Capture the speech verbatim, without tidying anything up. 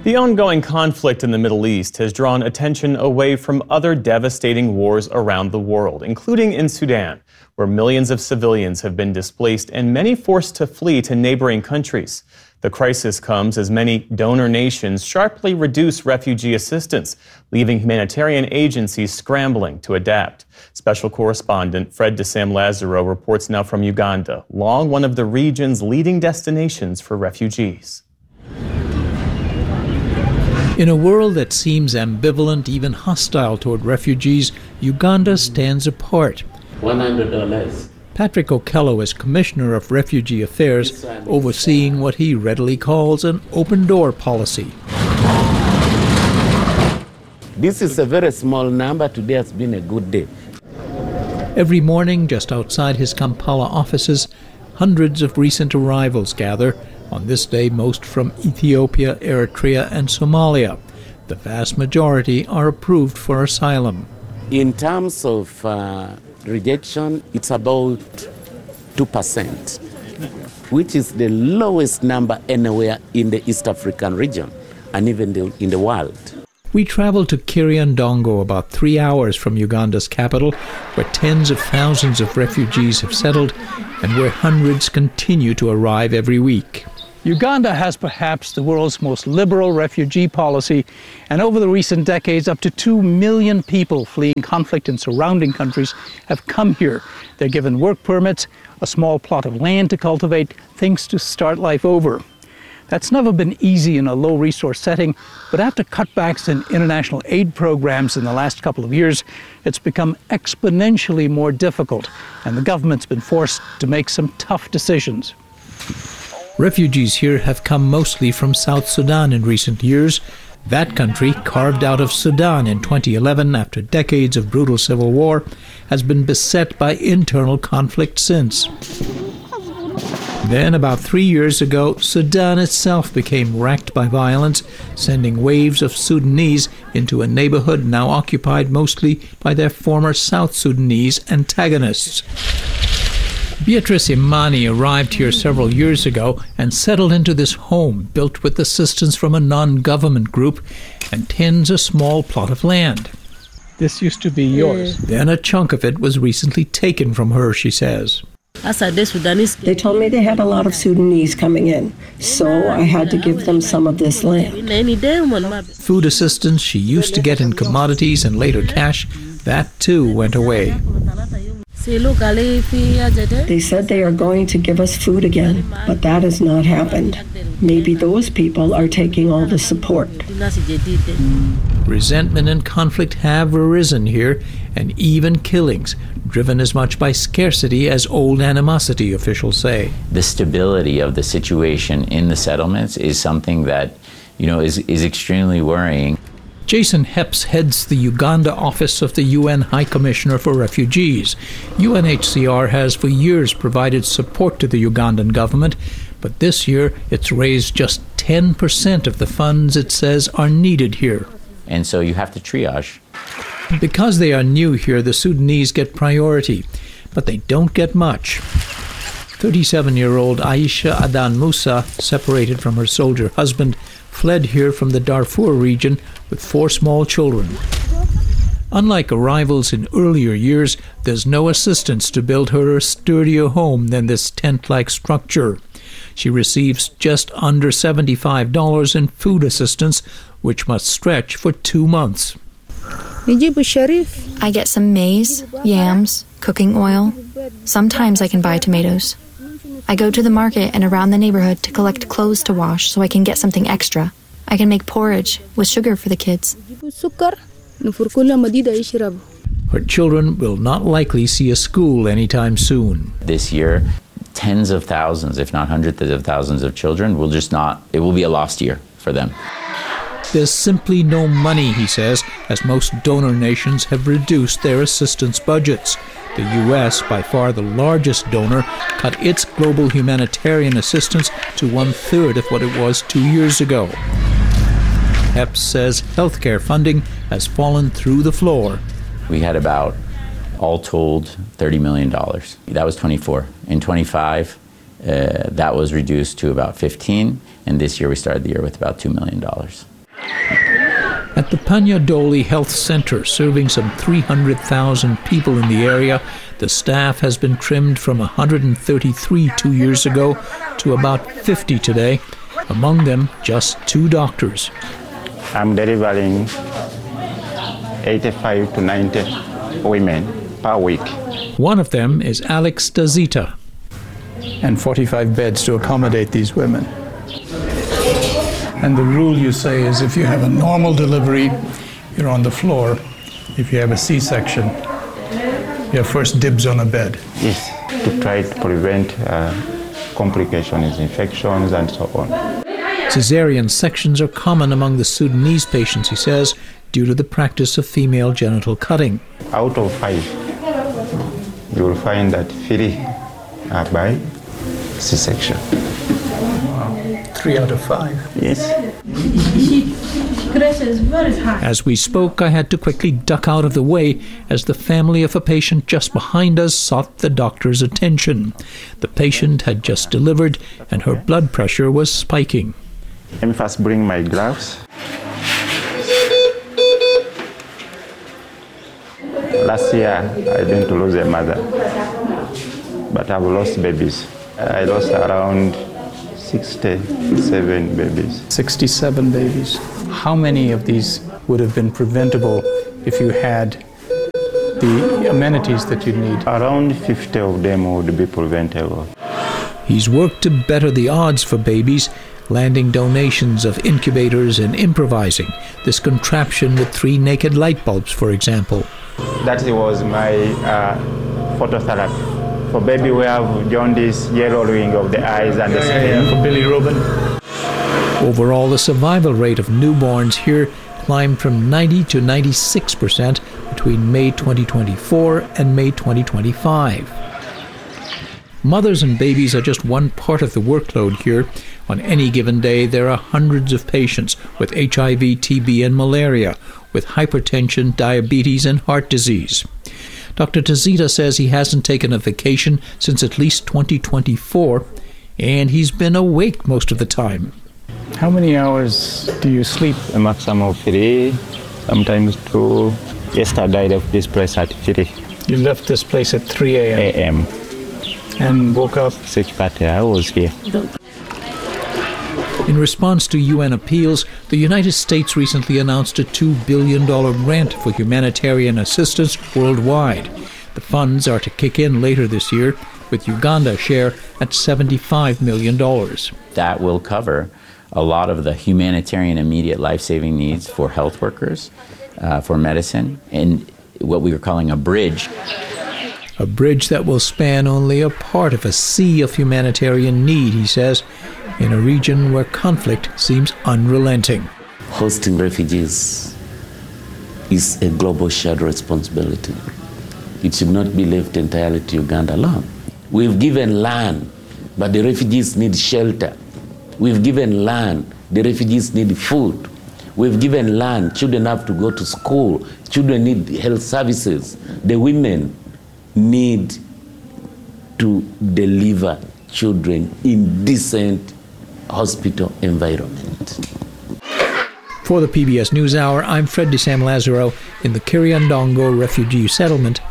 The ongoing conflict in the Middle East has drawn attention away from other devastating wars around the world, including in Sudan, where millions of civilians have been displaced and many forced to flee to neighboring countries. The crisis comes as many donor nations sharply reduce refugee assistance, leaving humanitarian agencies scrambling to adapt. Special correspondent Fred de Sam Lazaro reports now from Uganda, long one of the region's leading destinations for refugees. In a world that seems ambivalent, even hostile toward refugees, Uganda stands apart. one hundred dollars. Patrick Okello is Commissioner of Refugee Affairs, overseeing what he readily calls an open-door policy. This is a very small number. Today has been a good day. Every morning, just outside his Kampala offices, hundreds of recent arrivals gather, on this day most from Ethiopia, Eritrea and Somalia. The vast majority are approved for asylum. In terms of uh, rejection, it's about two percent, which is the lowest number anywhere in the East African region and even the, in the world. We traveled to Kiryandongo, about three hours from Uganda's capital, where tens of thousands of refugees have settled and where hundreds continue to arrive every week. Uganda has perhaps the world's most liberal refugee policy, and over the recent decades, up to two million people fleeing conflict in surrounding countries have come here. They're given work permits, a small plot of land to cultivate, things to start life over. That's never been easy in a low-resource setting, but after cutbacks in international aid programs in the last couple of years, it's become exponentially more difficult, and the government's been forced to make some tough decisions. Refugees here have come mostly from South Sudan in recent years. That country, carved out of Sudan in twenty eleven after decades of brutal civil war, has been beset by internal conflict since. Then, about three years ago, Sudan itself became racked by violence, sending waves of Sudanese into a neighborhood now occupied mostly by their former South Sudanese antagonists. Beatrice Imani arrived here several years ago and settled into this home built with assistance from a non-government group and tends a small plot of land. This used to be yours. Then a chunk of it was recently taken from her, she says. They told me they had a lot of Sudanese coming in, so I had to give them some of this land. Food assistance she used to get in commodities and later cash, that too went away. They said they are going to give us food again, but that has not happened. Maybe those people are taking all the support. Resentment and conflict have arisen here, and even killings, driven as much by scarcity as old animosity, officials say. The stability of the situation in the settlements is something that, you know, is, is extremely worrying. Jason Hepps heads the Uganda office of the U N High Commissioner for Refugees. U N H C R has for years provided support to the Ugandan government, but this year it's raised just ten percent of the funds it says are needed here. And so you have to triage. Because they are new here, the Sudanese get priority, but they don't get much. thirty-seven-year-old Aisha Adan Musa, separated from her soldier husband, fled here from the Darfur region with four small children. Unlike arrivals in earlier years, there's no assistance to build her a sturdier home than this tent-like structure. She receives just under seventy-five dollars in food assistance, which must stretch for two months. I get some maize, yams, cooking oil. Sometimes I can buy tomatoes. I go to the market and around the neighborhood to collect clothes to wash so I can get something extra. I can make porridge with sugar for the kids. Her children will not likely see a school anytime soon. This year, tens of thousands, if not hundreds of thousands of children will just not, it will be a lost year for them. There's simply no money, he says, as most donor nations have reduced their assistance budgets. The U S, by far the largest donor, cut its global humanitarian assistance to one-third of what it was two years ago. Hepps says healthcare funding has fallen through the floor. We had about, all told, thirty million dollars. That was twenty-four. In twenty-five, uh, that was reduced to about fifteen, and this year we started the year with about two million dollars. At the Panyadoli Health Center, serving some three hundred thousand people in the area, the staff has been trimmed from one hundred thirty-three two years ago to about fifty today, among them just two doctors. I'm delivering eighty-five to ninety women per week. One of them is Alex Dazita. And forty-five beds to accommodate these women. And the rule, you say, is if you have a normal delivery, you're on the floor. If you have a C-section, you have first dibs on a bed. Yes, to try to prevent uh, complications, infections, and so on. Caesarean sections are common among the Sudanese patients, he says, due to the practice of female genital cutting. Out of five, you will find that three are by C-section. Three out of five. Yes. As we spoke, I had to quickly duck out of the way as the family of a patient just behind us sought the doctor's attention. The patient had just delivered and her blood pressure was spiking. Let me first bring my gloves. Last year, I didn't lose a mother, but I've lost babies. I lost around sixty-seven babies. sixty-seven babies. How many of these would have been preventable if you had the amenities that you need? Around fifty of them would be preventable. He's worked to better the odds for babies, landing donations of incubators and improvising this contraption with three naked light bulbs, for example. That was my uh, phototherapy. For baby, we have jaundice, yellowing of the eyes and the Yeah, skin. yeah, yeah, for Billy Rubin. Overall, the survival rate of newborns here climbed from ninety to ninety-six percent between May twenty twenty-four and May twenty twenty-five. Mothers and babies are just one part of the workload here. On any given day, there are hundreds of patients with H I V, T B, and malaria, with hypertension, diabetes, and heart disease. Doctor Tazita says he hasn't taken a vacation since at least twenty twenty-four, and he's been awake most of the time. How many hours do you sleep? A maximum of three, sometimes two. Yesterday, I left this place at three You left this place at three a.m. a m and woke up. six thirty, I was here. In response to U N appeals, the United States recently announced a two billion dollars grant for humanitarian assistance worldwide. The funds are to kick in later this year, with Uganda's share at seventy-five million dollars. That will cover a lot of the humanitarian immediate life-saving needs for health workers, uh, for medicine, and what we were calling a bridge. A bridge that will span only a part of a sea of humanitarian need, he says, in a region where conflict seems unrelenting. Hosting refugees is a global shared responsibility. It should not be left entirely to Uganda alone. We've given land, but the refugees need shelter. We've given land, the refugees need food. We've given land, children have to go to school, children need health services. The women need to deliver children in decent hospital environment. For the P B S NewsHour, I'm Fred DeSam Lazaro in the Kiryandongo refugee settlement